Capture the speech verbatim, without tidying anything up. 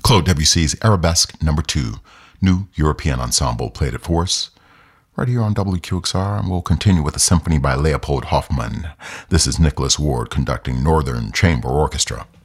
Claude Debussy's Arabesque Number Two, New European Ensemble played it for us right here on W Q X R, and we'll continue with a symphony by Leopold Hoffmann. This is Nicholas Ward conducting Northern Chamber Orchestra.